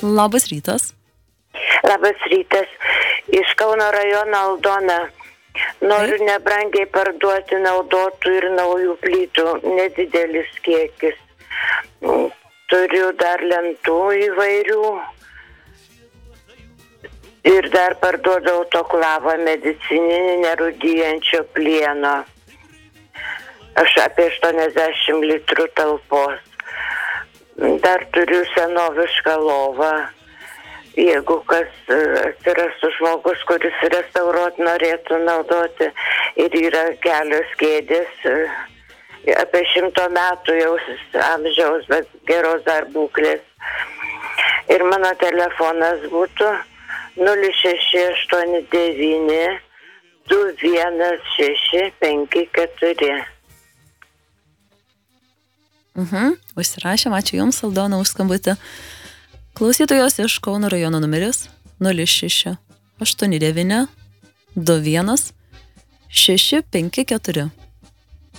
Labas rytas. Labas rytas. Iš Kauno rajono Aldona. Noriu nebrangiai parduoti naudotų ir naujų plytų, nedidelis kiekis. Turiu dar lentų įvairių. Ir dar parduodu autoklavą medicininį nerūdijančio plieno. Aš apie 80 litrų talpos. Dar turiu senovišką lovą. Jeigu kas atsirastų žmogus, kuris restauruot norėtų naudoti. Ir yra kelios kėdės, apie 100 metų jau amžiaus, bet geros dar būklės. Ir mano telefonas būtų 0689 21654. Užsirašėm, ačiū Jums, Aldona, už skambutį. Klausytojos iš Kauno rajono numeris 0689 21654.